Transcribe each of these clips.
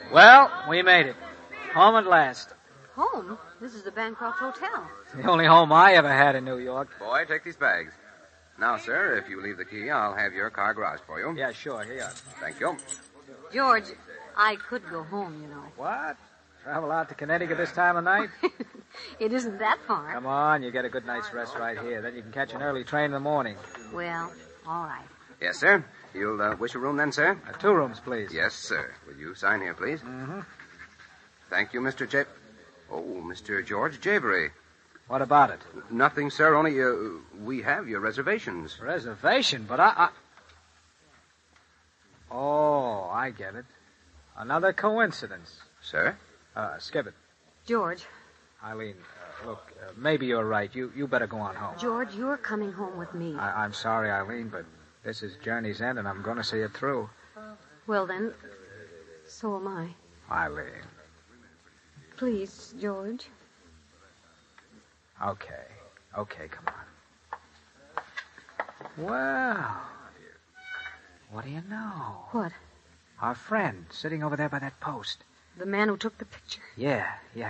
Well, we made it. Home at last. Home? This is the Bancroft Hotel. It's the only home I ever had in New York. Boy, take these bags. Now, sir, if you leave the key, I'll have your car garage for you. Yeah, sure. Here you are. Thank you. George, I could go home, you know. What? Travel out to Connecticut this time of night? It isn't that far. Come on, you get a good night's rest right here. Then you can catch an early train in the morning. Well, all right. Yes, sir. You'll wish a room then, sir? 2 rooms, please. Yes, sir. Will you sign here, please? Mm-hmm. Thank you, Mr. Mr. George Javery. What about it? Nothing, sir. Only we have your reservations. Reservation? But I... Oh, I get it. Another coincidence. Sir? Skip it. George. Eileen, look, maybe you're right. You better go on home. George, you're coming home with me. I'm sorry, Eileen, but this is journey's end, and I'm going to see it through. Well, then, so am I. Eileen. Please, George. Okay, come on. Well, what do you know? What? Our friend, sitting over there by that post. The man who took the picture. Yeah.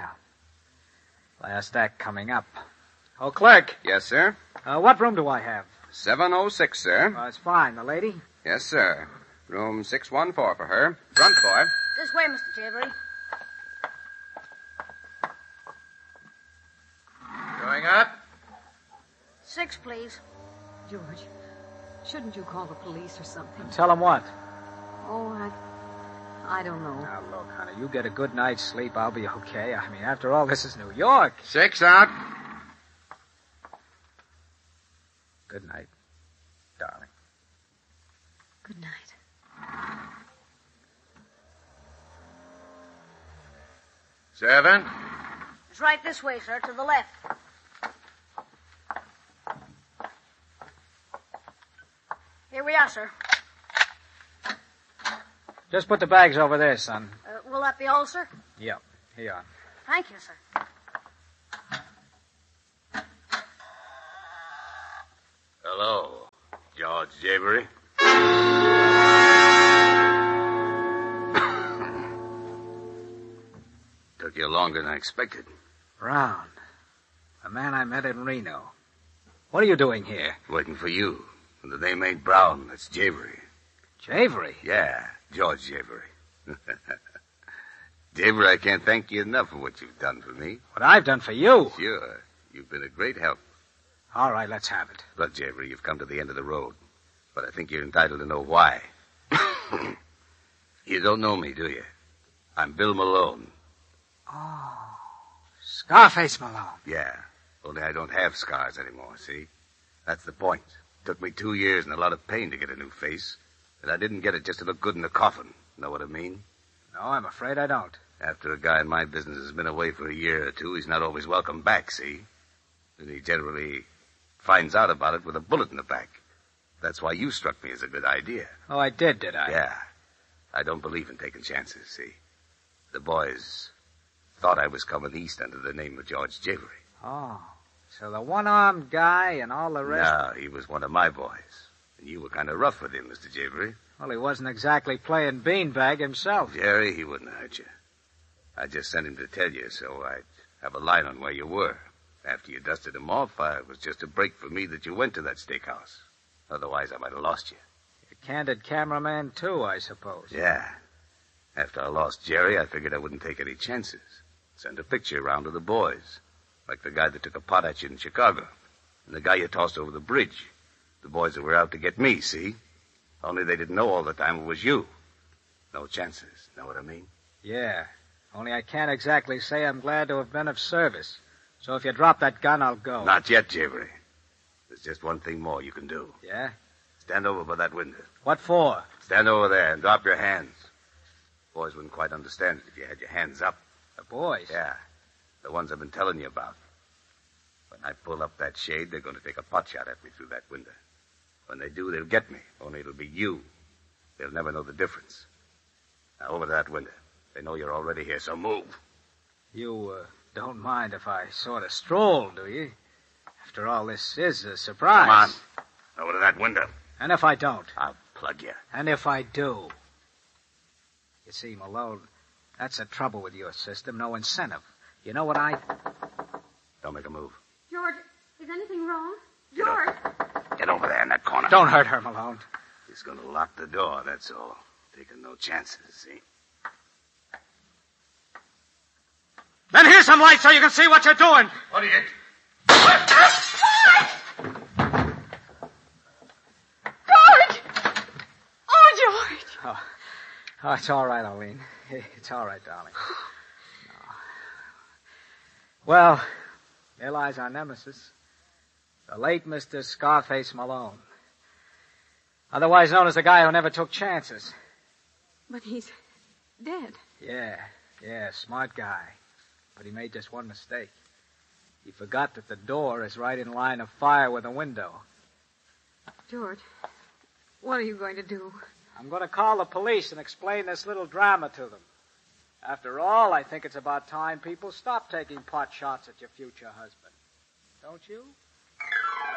Last act coming up. Oh, clerk. Yes, sir? What room do I have? 706, sir. It's fine. The lady? Yes, sir. Room 614 for her. Front, boy. This way, Mr. Javery. Going up? 6, please. George, shouldn't you call the police or something? Tell him what? Oh, I don't know. Now, look, honey, you get a good night's sleep, I'll be okay. I mean, after all, this is New York. 6 out. Good night, darling. Good night. Seven. It's right this way, sir, to the left. Here we are, sir. Just put the bags over there, son. Will that be all, sir? Yep, here you are. Thank you, sir. Hello, George Javery. Took you longer than I expected. Brown, the man I met in Reno. What are you doing here? Waiting for you. And the name ain't Brown, that's Javery. Javery? Yeah, George Javery. Javery, I can't thank you enough for what you've done for me. What I've done for you? Sure. You've been a great help. All right, let's have it. Look, Javery, you've come to the end of the road. But I think you're entitled to know why. You don't know me, do you? I'm Bill Malone. Oh, Scarface Malone. Yeah, only I don't have scars anymore, see? That's the point. Took me 2 years and a lot of pain to get a new face. And I didn't get it just to look good in the coffin. Know what I mean? No, I'm afraid I don't. After a guy in my business has been away for a year or two, he's not always welcome back, see? And he generally finds out about it with a bullet in the back. That's why you struck me as a good idea. Oh, I did I? Yeah. I don't believe in taking chances, see? The boys thought I was coming east under the name of George Javery. Oh, so the one-armed guy and all the rest... No, he was one of my boys. And you were kind of rough with him, Mr. Javery. Well, he wasn't exactly playing beanbag himself. Jerry, he wouldn't hurt you. I just sent him to tell you so I'd have a line on where you were. After you dusted him off, it was just a break for me that you went to that steakhouse. Otherwise, I might have lost you. A candid cameraman, too, I suppose. Yeah. After I lost Jerry, I figured I wouldn't take any chances. Send a picture around to the boys. Like the guy that took a pot at you in Chicago. And the guy you tossed over the bridge. The boys that were out to get me, see? Only they didn't know all the time it was you. No chances. Know what I mean? Yeah. Only I can't exactly say I'm glad to have been of service. So if you drop that gun, I'll go. Not yet, Javery. There's just one thing more you can do. Yeah? Stand over by that window. What for? Stand over there and drop your hands. Boys wouldn't quite understand it if you had your hands up. The boys? Yeah. The ones I've been telling you about. When I pull up that shade, they're going to take a pot shot at me through that window. When they do, they'll get me. Only it'll be you. They'll never know the difference. Now, over to that window. They know you're already here, so move. You, don't mind if I sort of stroll, do you? After all, this is a surprise. Come on. Over to that window. And if I don't? I'll plug you. And if I do? You see, Malone, That's the trouble with your system. No incentive. You know what Don't make a move. George, is anything wrong? George! Get over there in that corner. Don't hurt her, Malone. He's going to lock the door, that's all. Taking no chances, see? Then here's some light so you can see what you're doing. What are you... George! Oh, George! Oh, it's all right, Arlene. It's all right, darling. No. Well, there lies our nemesis. The late Mr. Scarface Malone. Otherwise known as the guy who never took chances. But he's dead. Yeah, smart guy. But he made just one mistake. He forgot that the door is right in line of fire with the window. George, what are you going to do? I'm going to call the police and explain this little drama to them. After all, I think it's about time people stop taking pot shots at your future husband. Don't you?